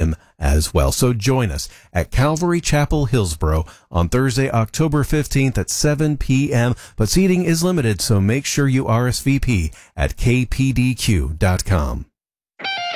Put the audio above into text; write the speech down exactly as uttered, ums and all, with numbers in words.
him as well. So join us at Calvary Chapel, Hillsboro on Thursday, October fifteenth at seven p.m. But seating is limited, so make sure you R S V P at k p d q dot com.